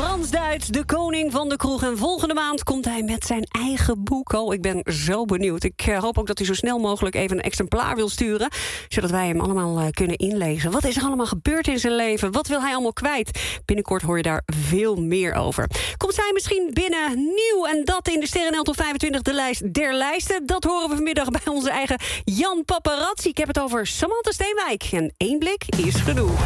Frans Duits, de koning van de kroeg. En volgende maand komt hij met zijn eigen boek. Oh, ik ben zo benieuwd. Ik hoop ook dat hij zo snel mogelijk even een exemplaar wil sturen, zodat wij hem allemaal kunnen inlezen. Wat is er allemaal gebeurd in zijn leven? Wat wil hij allemaal kwijt? Binnenkort hoor je daar veel meer over. Komt zij misschien binnen nieuw en dat in de Sterren tot 25 de lijst der lijsten? Dat horen we vanmiddag bij onze eigen Jan Paparazzi. Ik heb het over Samantha Steenwijk. En één blik is genoeg.